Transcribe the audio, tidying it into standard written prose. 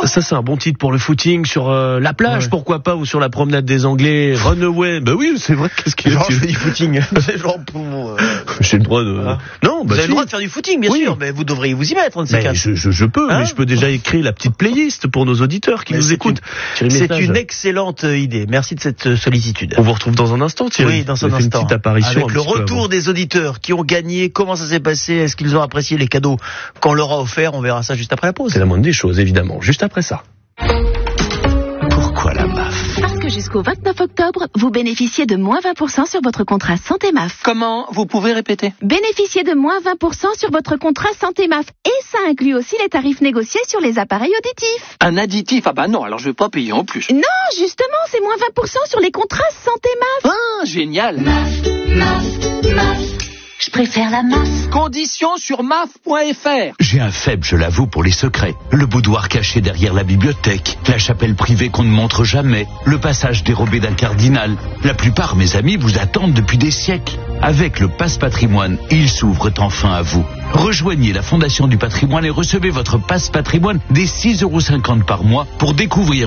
Ça, c'est un bon titre pour le footing sur la plage, pourquoi pas, ou sur la promenade des Anglais. Runaway. Bah oui, c'est vrai. Qu'est-ce qu'il y a? Genre, je fais du footing. J'ai le droit de... Voilà. Non, vous avez le droit de faire du footing, bien sûr, mais vous devriez vous y mettre, je peux, mais je peux déjà écrire la petite playlist pour nos auditeurs qui nous écoutent. C'est une excellente idée. Merci de cette sollicitude. On vous retrouve dans un instant, Thierry. Oui, dans un instant. Une petite apparition. Avec le retour des auditeurs qui ont gagné. Comment ça s'est passé? Est-ce qu'ils ont apprécié les cadeaux qu'on leur a offerts? On verra ça juste après la pause. C'est la moindre des choses, évidemment. Juste après ça. Pourquoi la MAF? Parce que jusqu'au 29 octobre, vous bénéficiez de moins 20% sur votre contrat santé MAF. Comment? Vous pouvez répéter? Bénéficiez de moins 20% sur votre contrat santé MAF. Et ça inclut aussi les tarifs négociés sur les appareils auditifs. Un additif? Ah bah non, alors je vais pas payer en plus. Non, justement, c'est moins 20% sur les contrats santé MAF. Ah, génial. Je préfère la MAF. Conditions sur maf.fr. J'ai un faible, je l'avoue, pour les secrets. Le boudoir caché derrière la bibliothèque, la chapelle privée qu'on ne montre jamais, le passage dérobé d'un cardinal. La plupart, mes amis, vous attendent depuis des siècles. Avec le Passe Patrimoine, ils s'ouvrent enfin à vous. Rejoignez la Fondation du Patrimoine et recevez votre Passe Patrimoine des 6,50 € par mois pour découvrir